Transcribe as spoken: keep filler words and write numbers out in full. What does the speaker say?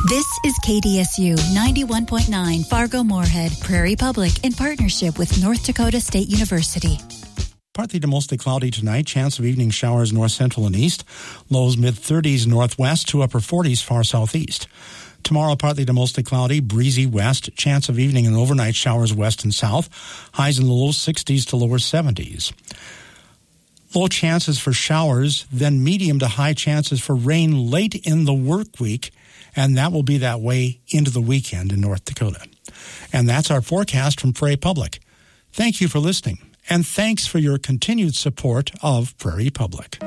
This is K D S U ninety-one point nine Fargo-Moorhead, Prairie Public, in partnership with North Dakota State University. Partly to mostly cloudy tonight. Chance of evening showers north central and east. Lows mid-thirties northwest to upper forties far southeast. Tomorrow, partly to mostly cloudy, breezy west. Chance of evening and overnight showers west and south. Highs in the low sixties to lower seventies. Low chances for showers, then medium to high chances for rain late in the work week, and that will be that way into the weekend in North Dakota. And that's our forecast from Prairie Public. Thank you for listening, and thanks for your continued support of Prairie Public.